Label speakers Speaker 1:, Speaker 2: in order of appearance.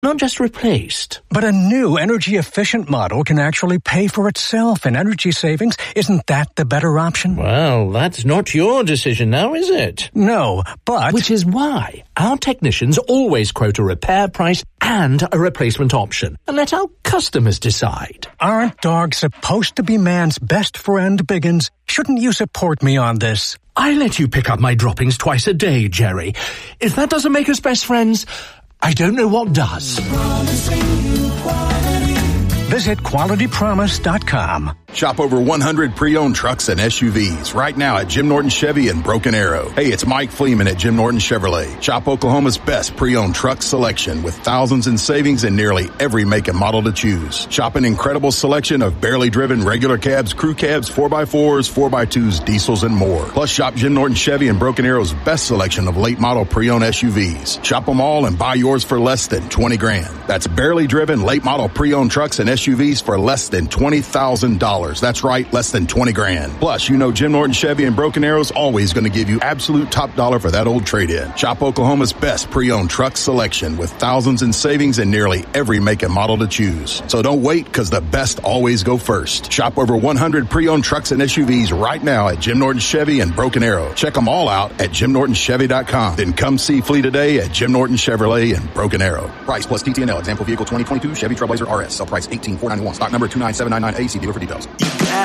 Speaker 1: not just replaced.
Speaker 2: But a new energy-efficient model can actually pay for itself in energy savings. Isn't that the better option?
Speaker 1: Well, that's not your decision now, is it?
Speaker 2: No, but...
Speaker 1: Which is why our technicians always quote a repair price and a replacement option, and let our customers decide.
Speaker 2: Aren't dogs supposed to be man's best friend, Biggins? Shouldn't you support me on this?
Speaker 1: I let you pick up my droppings twice a day, Jerry. If that doesn't make us best friends, I don't know what does.
Speaker 2: Visit QualityPromise.com.
Speaker 3: Shop over 100 pre-owned trucks and SUVs right now at Jim Norton Chevy in Broken Arrow. Hey, it's Mike Fleeman at Jim Norton Chevrolet. Shop Oklahoma's best pre-owned truck selection with thousands in savings in nearly every make and model to choose. Shop an incredible selection of barely driven regular cabs, crew cabs, 4x4s, 4x2s, diesels, and more. Plus, shop Jim Norton Chevy in Broken Arrow's best selection of late model pre-owned SUVs. Shop them all and buy yours for less than $20,000. That's barely driven late model pre-owned trucks and SUVs for less than $20,000. That's right, less than $20,000. Plus, you know Jim Norton Chevy in Broken Arrow is always going to give you absolute top dollar for that old trade-in. Shop Oklahoma's best pre-owned truck selection with thousands in savings in nearly every make and model to choose. So don't wait, because the best always go first. Shop over 100 pre-owned trucks and SUVs right now at Jim Norton Chevy in Broken Arrow. Check them all out at JimNortonChevy.com. Then come see Flea today at Jim Norton Chevrolet in Broken Arrow. Price plus TTNL. Example vehicle 2022 Chevy Trailblazer RS. Sell price $18,491. Stock number 29799A. See dealer for details.